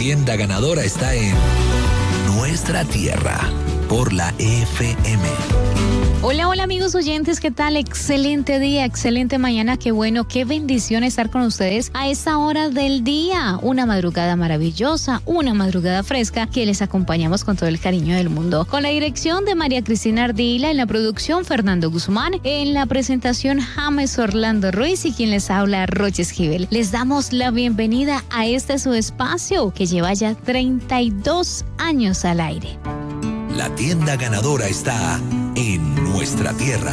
tienda ganadora está en nuestra tierra, por la FM. Hola, hola amigos oyentes, ¿qué tal? Excelente día, excelente mañana, qué bueno, qué bendición estar con ustedes a esta hora del día. Una madrugada maravillosa, una madrugada fresca que les acompañamos con todo el cariño del mundo. Con la dirección de María Cristina Ardila, en la producción Fernando Guzmán, en la presentación James Orlando Ruiz y quien les habla Roche Esquivel. Les damos la bienvenida a este su espacio que lleva ya 32 años al aire. La tienda ganadora está en nuestra tierra.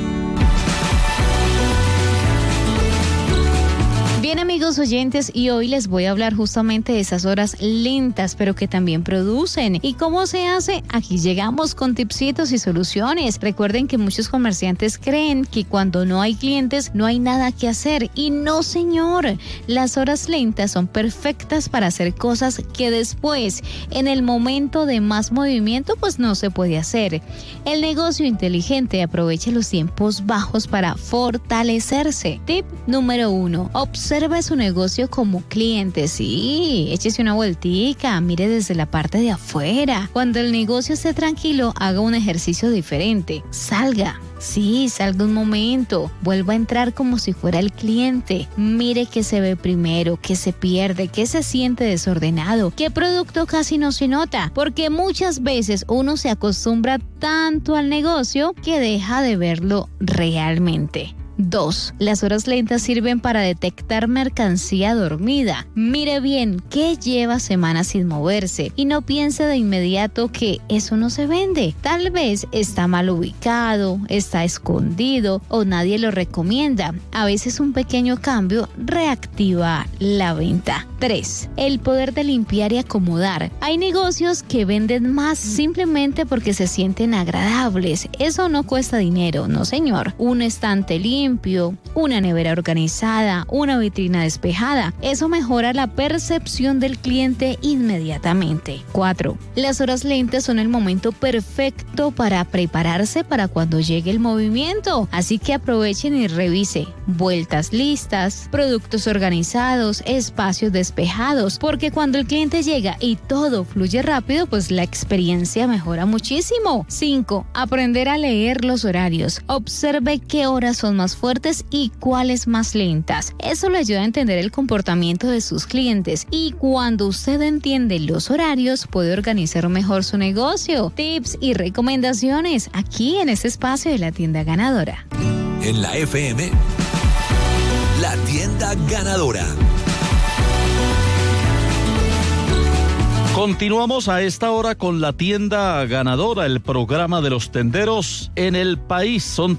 Bien amigos oyentes, y hoy les voy a hablar justamente de esas horas lentas, pero que también producen. ¿Y cómo se hace? Aquí llegamos con tipsitos y soluciones. Recuerden que muchos comerciantes creen que cuando no hay clientes no hay nada que hacer. Y no señor, las horas lentas son perfectas para hacer cosas que después, en el momento de más movimiento, pues no se puede hacer. El negocio inteligente aprovecha los tiempos bajos para fortalecerse. Tip número 1. Observe su negocio como cliente. Sí, échese una vueltica, mire desde la parte de afuera. Cuando el negocio esté tranquilo, haga un ejercicio diferente. Salga. Sí, salga un momento, vuelva a entrar como si fuera el cliente. Mire qué se ve primero, qué se pierde, qué se siente desordenado, qué producto casi no se nota, porque muchas veces uno se acostumbra tanto al negocio que deja de verlo realmente. 2. Las horas lentas sirven para detectar mercancía dormida. Mire bien qué lleva semanas sin moverse y no piense de inmediato que eso no se vende. Tal vez está mal ubicado, está escondido o nadie lo recomienda. A veces un pequeño cambio reactiva la venta. 3. El poder de limpiar y acomodar. Hay negocios que venden más simplemente porque se sienten agradables. Eso no cuesta dinero, no señor. Un estante limpio, una nevera organizada, una vitrina despejada. Eso mejora la percepción del cliente inmediatamente. 4. Las horas lentas son el momento perfecto para prepararse para cuando llegue el movimiento. Así que aprovechen y revise. Vueltas listas, productos organizados, espacios despejados, porque cuando el cliente llega y todo fluye rápido, pues la experiencia mejora muchísimo. 5. Aprender a leer los horarios. Observe qué horas son más fuertes y cuáles más lentas. Eso le ayuda a entender el comportamiento de sus clientes y cuando usted entiende los horarios, puede organizar mejor su negocio. Tips y recomendaciones aquí en este espacio de la tienda ganadora. En la FM, la tienda ganadora. Continuamos a esta hora con la tienda ganadora, el programa de los tenderos en el país. Son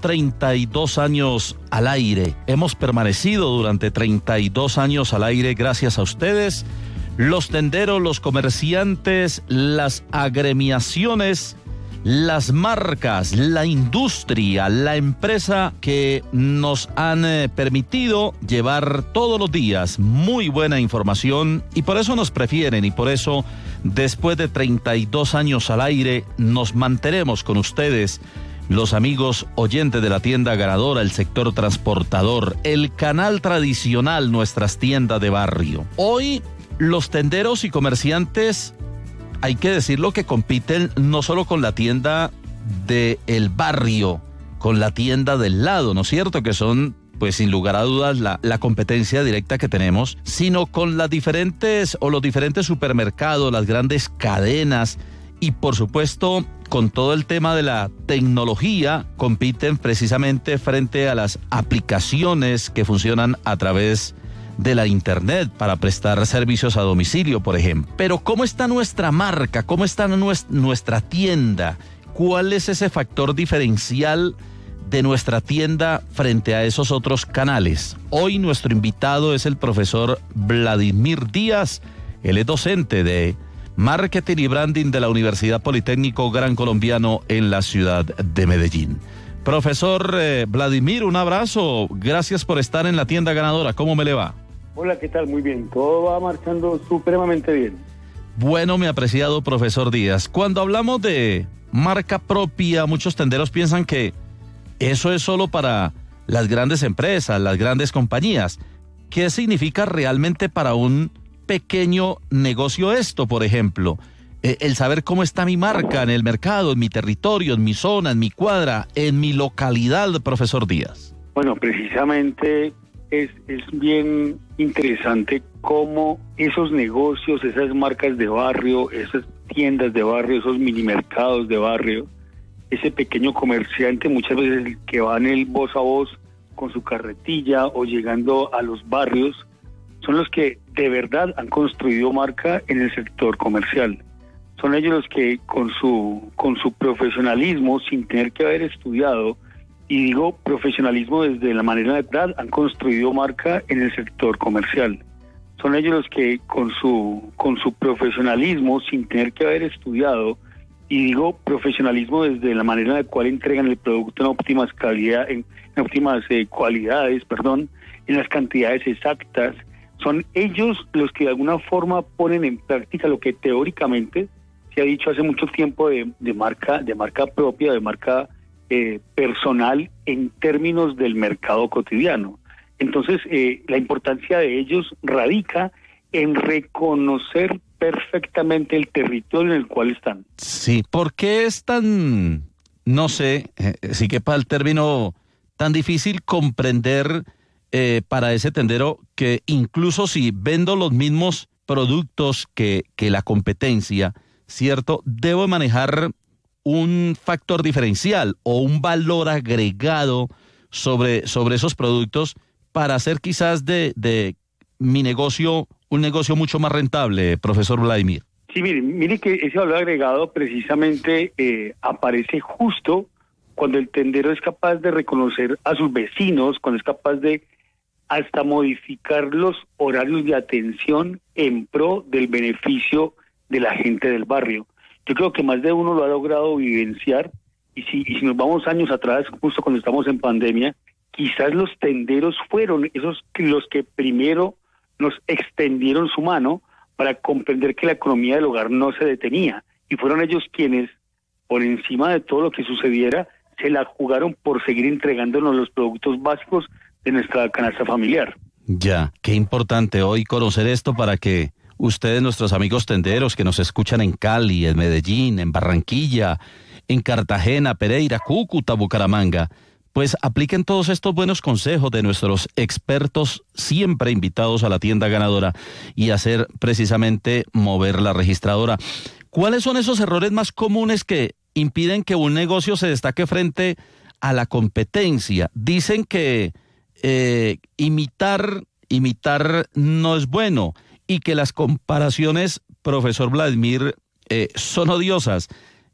32 años al aire. Hemos permanecido durante 32 años al aire gracias a ustedes, los tenderos, los comerciantes, las agremiaciones, las marcas, la industria, la empresa que nos han permitido llevar todos los días muy buena información y por eso nos prefieren y por eso después de 32 años al aire nos mantenemos con ustedes, los amigos oyentes de la tienda ganadora, el sector transportador, el canal tradicional, nuestras tiendas de barrio. Hoy los tenderos y comerciantes, hay que decirlo, que compiten no solo con la tienda del barrio, con la tienda del lado, ¿no es cierto? Que son, pues sin lugar a dudas, la competencia directa que tenemos, sino con las diferentes o los diferentes supermercados, las grandes cadenas y por supuesto con todo el tema de la tecnología, compiten precisamente frente a las aplicaciones que funcionan a través de la internet para prestar servicios a domicilio, por ejemplo. Pero ¿cómo está nuestra marca? ¿Cómo está nuestra tienda? ¿Cuál es ese factor diferencial de nuestra tienda frente a esos otros canales? Hoy nuestro invitado es el profesor Vladimir Díaz. Él es docente de Marketing y Branding de la Universidad Politécnico Gran Colombiano en la ciudad de Medellín. Profesor Vladimir, un abrazo. Gracias por estar en la tienda ganadora. ¿Cómo me le va? Hola, ¿qué tal? Muy bien. Todo va marchando supremamente bien. Bueno, mi apreciado profesor Díaz, cuando hablamos de marca propia, muchos tenderos piensan que eso es solo para las grandes empresas, las grandes compañías. ¿Qué significa realmente para un pequeño negocio esto, por ejemplo? El saber cómo está mi marca en el mercado, en mi territorio, en mi zona, en mi cuadra, en mi localidad, profesor Díaz. Bueno, precisamente es bien interesante cómo esos negocios, esas marcas de barrio, esas tiendas de barrio, esos mini mercados de barrio, ese pequeño comerciante, muchas veces que va en el voz a voz con su carretilla o llegando a los barrios, son los que de verdad han construido marca en el sector comercial. Son ellos los que con su profesionalismo, sin tener que haber estudiado, y digo profesionalismo desde la manera de verdad, han construido marca en el sector comercial. Son ellos los que con su profesionalismo, sin tener que haber estudiado, y digo profesionalismo desde la manera en la cual entregan el producto en óptimas cualidades, en las cantidades exactas. Son ellos los que de alguna forma ponen en práctica lo que teóricamente se ha dicho hace mucho tiempo de marca propia, de marca personal en términos del mercado cotidiano. Entonces, la importancia de ellos radica en reconocer perfectamente el territorio en el cual están. Sí, ¿por qué es tan, no sé, si quepa el término, tan difícil comprender para ese tendero que incluso si vendo los mismos productos que la competencia, ¿cierto? Debo manejar un factor diferencial o un valor agregado sobre esos productos para hacer quizás de mi negocio un negocio mucho más rentable, profesor Vladimir? Sí, mire que ese valor agregado precisamente aparece justo cuando el tendero es capaz de reconocer a sus vecinos, cuando es capaz de hasta modificar los horarios de atención en pro del beneficio de la gente del barrio. Yo creo que más de uno lo ha logrado vivenciar, y si nos vamos años atrás, justo cuando estamos en pandemia, quizás los tenderos fueron esos los que primero nos extendieron su mano para comprender que la economía del hogar no se detenía, y fueron ellos quienes, por encima de todo lo que sucediera, se la jugaron por seguir entregándonos los productos básicos de nuestra canasta familiar. Ya, qué importante hoy conocer esto para que ustedes, nuestros amigos tenderos que nos escuchan en Cali, en Medellín, en Barranquilla, en Cartagena, Pereira, Cúcuta, Bucaramanga, pues apliquen todos estos buenos consejos de nuestros expertos siempre invitados a la tienda ganadora y hacer precisamente mover la registradora. ¿Cuáles son esos errores más comunes que impiden que un negocio se destaque frente a la competencia? Dicen que imitar no es bueno y que las comparaciones, profesor Vladimir, son odiosas.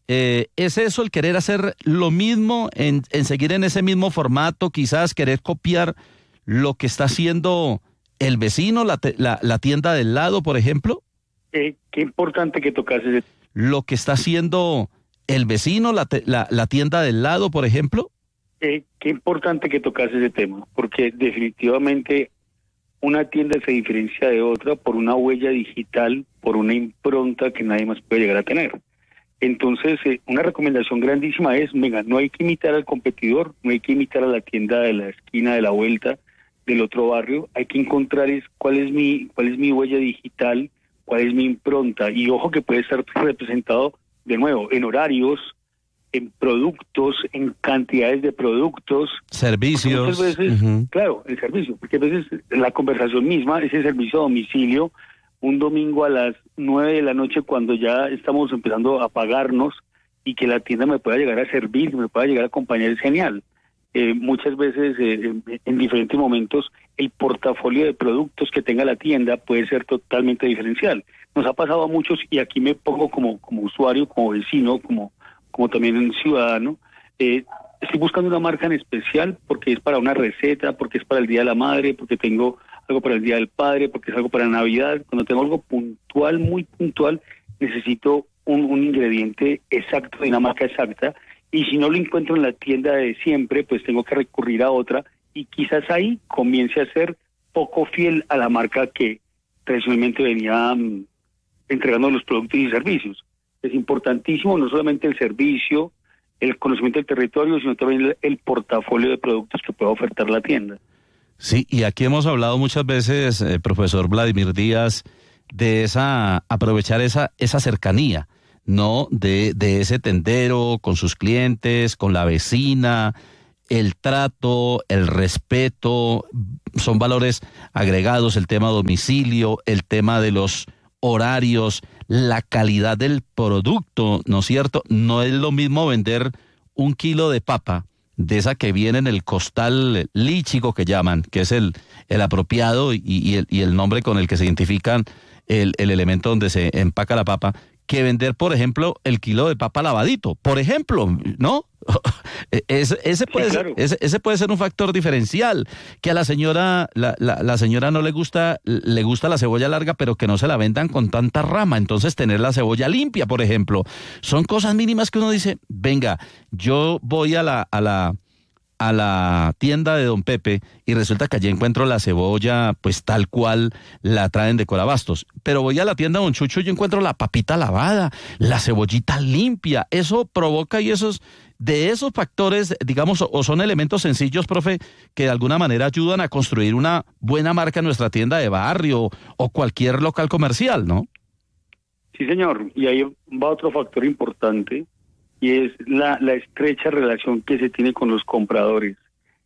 ¿Es eso el querer hacer lo mismo, en seguir en ese mismo formato, quizás querer copiar lo que está haciendo el vecino, la tienda del lado, por ejemplo? Qué importante que tocases. ¿Lo que está haciendo el vecino, la tienda del lado, por ejemplo? Qué importante que tocases ese tema, porque definitivamente una tienda se diferencia de otra por una huella digital, por una impronta que nadie más puede llegar a tener. Entonces, una recomendación grandísima es, venga, no hay que imitar al competidor, no hay que imitar a la tienda de la esquina, de la vuelta, del otro barrio, hay que encontrar cuál es mi huella digital, cuál es mi impronta, y ojo que puede estar representado, de nuevo, en horarios, en productos, en cantidades de productos. Servicios. Muchas veces, claro, el servicio, porque a veces la conversación misma, ese servicio a domicilio, un domingo a las 9 de la noche cuando ya estamos empezando a pagarnos y que la tienda me pueda llegar a servir, que me pueda llegar a acompañar, es genial. Muchas veces, en diferentes momentos, el portafolio de productos que tenga la tienda puede ser totalmente diferencial. Nos ha pasado a muchos, y aquí me pongo como usuario, como vecino, como también ciudadano. Estoy buscando una marca en especial porque es para una receta, porque es para el Día de la Madre, porque tengo algo para el Día del Padre, porque es algo para Navidad. Cuando tengo algo puntual, muy puntual, necesito un ingrediente exacto, de una marca exacta, y si no lo encuentro en la tienda de siempre, pues tengo que recurrir a otra, y quizás ahí comience a ser poco fiel a la marca que tradicionalmente venía entregando los productos y servicios. Es importantísimo no solamente el servicio, el conocimiento del territorio, sino también el portafolio de productos que pueda ofertar la tienda. Sí, y aquí hemos hablado muchas veces, profesor Vladimir Díaz, aprovechar esa cercanía, ¿no? De ese tendero con sus clientes, con la vecina, el trato, el respeto, son valores agregados, el tema domicilio, el tema de los horarios, la calidad del producto, ¿no es cierto? No es lo mismo vender 1 kilo de papa, de esa que viene en el costal líchico que llaman, que es el apropiado y el nombre con el que se identifican el elemento donde se empaca la papa, que vender, por ejemplo, el kilo de papa lavadito, por ejemplo, ¿no? Ese puede ser un factor diferencial, que a la señora no le gusta la cebolla larga, pero que no se la vendan con tanta rama, entonces tener la cebolla limpia, por ejemplo, son cosas mínimas que uno dice, venga, yo voy a la tienda de Don Pepe y resulta que allí encuentro la cebolla pues tal cual la traen de Corabastos, pero voy a la tienda de Don Chucho y yo encuentro la papita lavada, la cebollita limpia, eso provoca y de esos factores, digamos, o son elementos sencillos, profe, que de alguna manera ayudan a construir una buena marca en nuestra tienda de barrio o cualquier local comercial, ¿no? Sí, señor, y ahí va otro factor importante, y es la estrecha relación que se tiene con los compradores.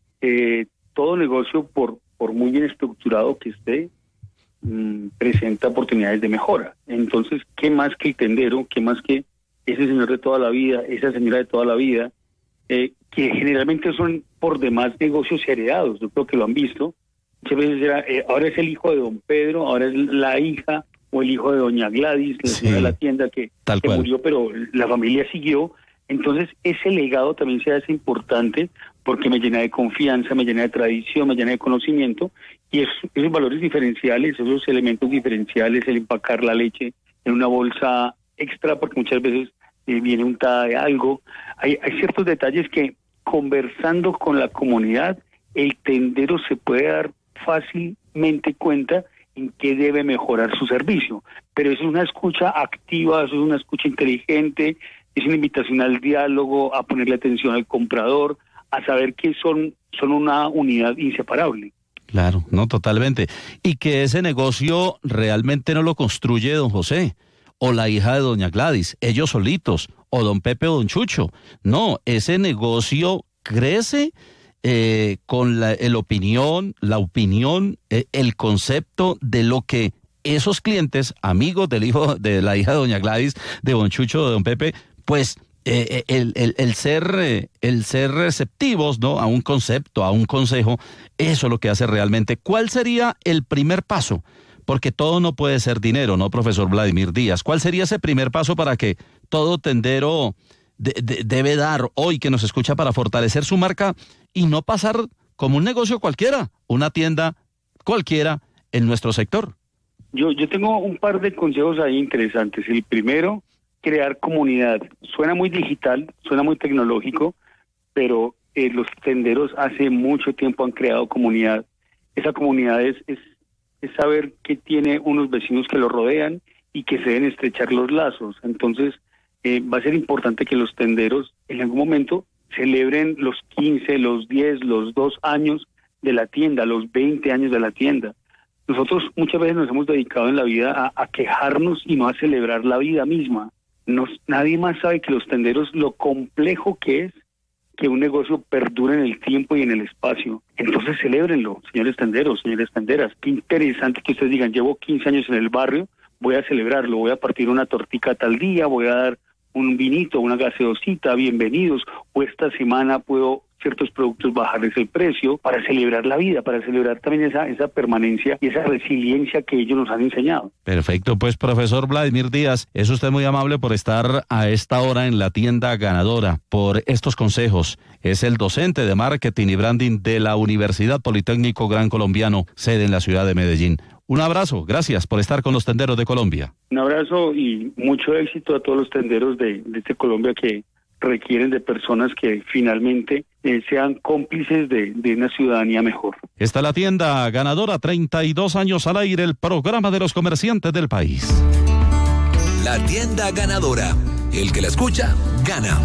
Todo negocio, por muy bien estructurado que esté, presenta oportunidades de mejora. Entonces, ¿qué más que el tendero? ¿Qué más que ese señor de toda la vida, esa señora de toda la vida, que generalmente son por demás negocios heredados? Yo creo que lo han visto. Muchas veces ahora es el hijo de don Pedro, ahora es la hija o el hijo de doña Gladys, la señora de la tienda que murió, pero la familia siguió. Entonces, ese legado también se hace importante porque me llena de confianza, me llena de tradición, me llena de conocimiento, y esos valores diferenciales, esos elementos diferenciales, el empacar la leche en una bolsa extra, porque muchas veces viene untada de algo. Hay ciertos detalles que, conversando con la comunidad, el tendero se puede dar fácilmente cuenta en qué debe mejorar su servicio. Pero eso es una escucha activa, eso es una escucha inteligente, es una invitación al diálogo, a ponerle atención al comprador, a saber que son una unidad inseparable. Claro, no, totalmente. Y que ese negocio realmente no lo construye don José o la hija de doña Gladys, ellos solitos, o don Pepe o don Chucho. No, ese negocio crece con la opinión, el concepto de lo que esos clientes, amigos del hijo, de la hija de doña Gladys, de don Chucho, de don Pepe, pues el ser receptivos, ¿no?, a un concepto, a un consejo, eso es lo que hace realmente. ¿Cuál sería el primer paso? Porque todo no puede ser dinero, ¿no, profesor Vladimir Díaz? ¿Cuál sería ese primer paso para que todo tendero debe dar hoy que nos escucha para fortalecer su marca y no pasar como un negocio cualquiera, una tienda cualquiera en nuestro sector? Yo tengo un par de consejos ahí interesantes. El primero, crear comunidad. Suena muy digital, suena muy tecnológico, pero los tenderos hace mucho tiempo han creado comunidad. Esa comunidad es saber que tiene unos vecinos que lo rodean y que se deben estrechar los lazos. Entonces, va a ser importante que los tenderos en algún momento celebren los 15, los 10, los 2 años de la tienda, los 20 años de la tienda. Nosotros muchas veces nos hemos dedicado en la vida a quejarnos y no a celebrar la vida misma. Nadie más sabe que los tenderos, lo complejo que es que un negocio perdure en el tiempo y en el espacio. Entonces celébrenlo, señores tenderos, señores tenderas. Qué interesante que ustedes digan, llevo 15 años en el barrio, voy a celebrarlo, voy a partir una tortica tal día, voy a dar un vinito, una gaseosita, bienvenidos, o esta semana puedo ciertos productos bajarles el precio para celebrar la vida, para celebrar también esa permanencia y esa resiliencia que ellos nos han enseñado. Perfecto, pues profesor Vladimir Díaz, es usted muy amable por estar a esta hora en la tienda ganadora, por estos consejos. Es el docente de marketing y branding de la Universidad Politécnico Gran Colombiano, sede en la ciudad de Medellín. Un abrazo, gracias por estar con los tenderos de Colombia. Un abrazo y mucho éxito a todos los tenderos de Colombia que requieren de personas que finalmente sean cómplices de una ciudadanía mejor. Está la tienda ganadora, 32 años al aire, el programa de los comerciantes del país. La tienda ganadora, el que la escucha, gana.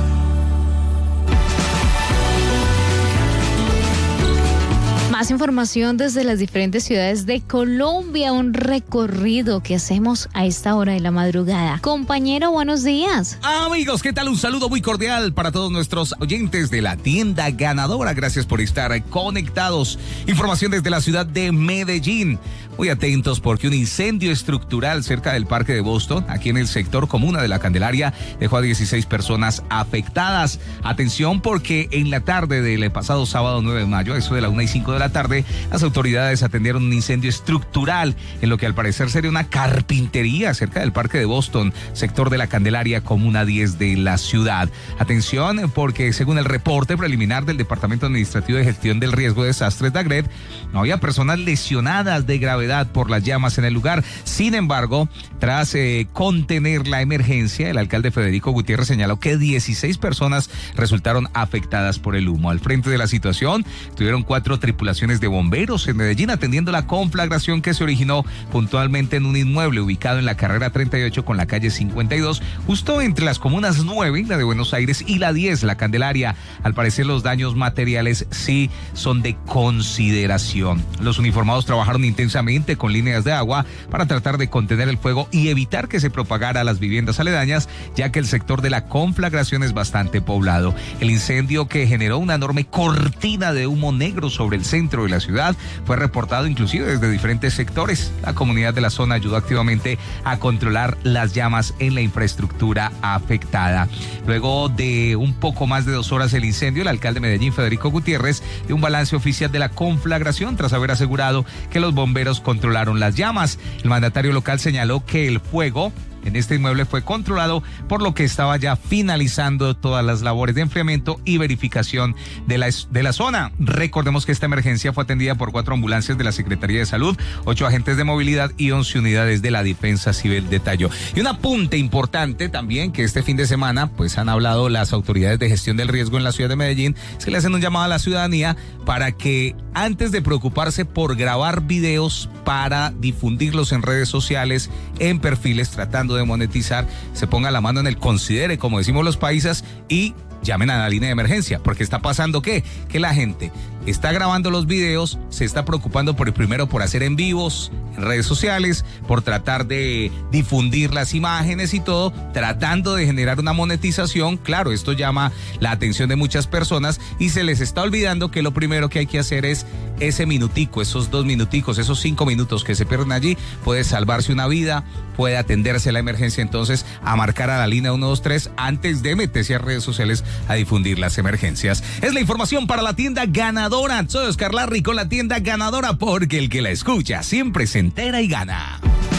Más información desde las diferentes ciudades de Colombia, un recorrido que hacemos a esta hora de la madrugada. Compañero, buenos días. Amigos, ¿qué tal? Un saludo muy cordial para todos nuestros oyentes de la tienda ganadora. Gracias por estar conectados. Información desde la ciudad de Medellín. Muy atentos porque un incendio estructural cerca del Parque de Boston, aquí en el sector Comuna de la Candelaria, dejó a 16 personas afectadas. Atención porque en la tarde del pasado sábado 9 de mayo, eso de las 1:05 de la tarde, las autoridades atendieron un incendio estructural en lo que al parecer sería una carpintería cerca del Parque de Boston, sector de la Candelaria, Comuna 10 de la ciudad. Atención porque según el reporte preliminar del Departamento Administrativo de Gestión del Riesgo de Desastres, DAGRED, no había personas lesionadas de gravedad por las llamas en el lugar. Sin embargo, tras contener la emergencia, el alcalde Federico Gutiérrez señaló que 16 personas resultaron afectadas por el humo. Al frente de la situación, tuvieron 4 tripulaciones de bomberos en Medellín atendiendo la conflagración que se originó puntualmente en un inmueble ubicado en la carrera 38 con la calle 52, justo entre las comunas 9, la de Buenos Aires, y la 10, la Candelaria. Al parecer, los daños materiales sí son de consideración. Los uniformados trabajaron intensamente con líneas de agua para tratar de contener el fuego y evitar que se propagara a las viviendas aledañas, ya que el sector de la conflagración es bastante poblado. El incendio, que generó una enorme cortina de humo negro sobre el centro de la ciudad, fue reportado inclusive desde diferentes sectores. La comunidad de la zona ayudó activamente a controlar las llamas en la infraestructura afectada. Luego de un poco más de 2 horas el incendio, el alcalde de Medellín, Federico Gutiérrez, dio un balance oficial de la conflagración tras haber asegurado que los bomberos controlaron las llamas. El mandatario local señaló que el fuego en este inmueble fue controlado, por lo que estaba ya finalizando todas las labores de enfriamiento y verificación de la zona. Recordemos que esta emergencia fue atendida por 4 ambulancias de la Secretaría de Salud, 8 agentes de movilidad y 11 unidades de la Defensa Civil, detalló. Y un apunte importante también, que este fin de semana pues han hablado las autoridades de gestión del riesgo en la ciudad de Medellín, se le hacen un llamado a la ciudadanía para que antes de preocuparse por grabar videos para difundirlos en redes sociales, en perfiles tratando de monetizar, se ponga la mano en el considere, como decimos los paisas, y llamen a la línea de emergencia, porque está pasando que la gente está grabando los videos, se está preocupando primero por hacer en vivos en redes sociales, por tratar de difundir las imágenes y todo, tratando de generar una monetización. Claro, esto llama la atención de muchas personas y se les está olvidando que lo primero que hay que hacer es ese minutico, esos 2 minuticos, esos 5 minutos que se pierden allí, puede salvarse una vida, puede atenderse la emergencia. Entonces, a marcar a la línea 123 antes de meterse a redes sociales a difundir las emergencias. Es la información para la tienda ganadora. Soy Oscar Larry con la tienda ganadora, porque el que la escucha siempre se entera y gana.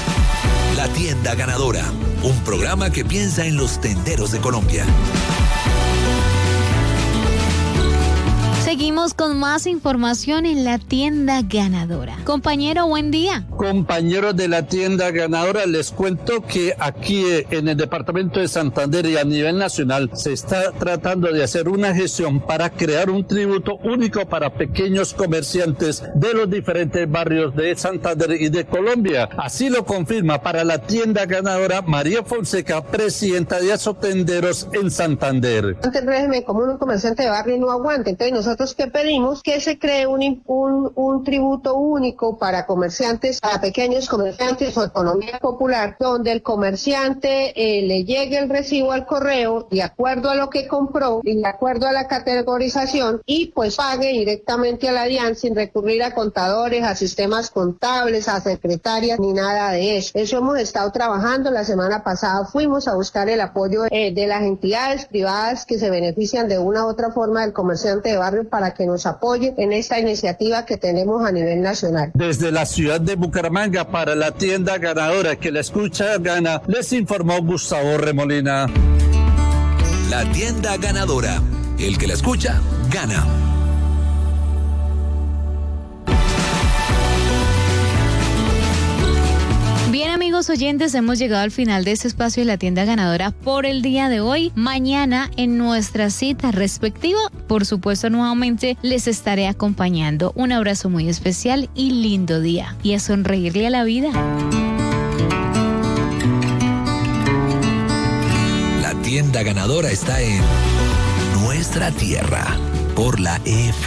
La tienda ganadora, un programa que piensa en los tenderos de Colombia. Seguimos con más información en la tienda ganadora. Compañero, buen día. Compañeros de la tienda ganadora, les cuento que aquí en el departamento de Santander y a nivel nacional se está tratando de hacer una gestión para crear un tributo único para pequeños comerciantes de los diferentes barrios de Santander y de Colombia. Así lo confirma para la tienda ganadora María Fonseca, presidenta de Asotenderos en Santander. El régimen como un comerciante de barrio no aguanta, entonces nosotros que pedimos que se cree un tributo único para comerciantes, para pequeños comerciantes o economía popular, donde el comerciante le llegue el recibo al correo de acuerdo a lo que compró y de acuerdo a la categorización, y pues pague directamente a la DIAN sin recurrir a contadores, a sistemas contables, a secretarias, ni nada de eso. Eso hemos estado trabajando. La semana pasada fuimos a buscar el apoyo de las entidades privadas que se benefician de una u otra forma del comerciante de barrio para que nos apoye en esta iniciativa que tenemos a nivel nacional. Desde la ciudad de Bucaramanga para la tienda ganadora, que la escucha gana, les informó Gustavo Remolina. La tienda ganadora, el que la escucha gana. Bien, amigos oyentes, hemos llegado al final de este espacio de la tienda ganadora por el día de hoy. Mañana, en nuestra cita respectiva, por supuesto, nuevamente les estaré acompañando. Un abrazo muy especial y lindo día. Y a sonreírle a la vida. La tienda ganadora está en Nuestra Tierra, por la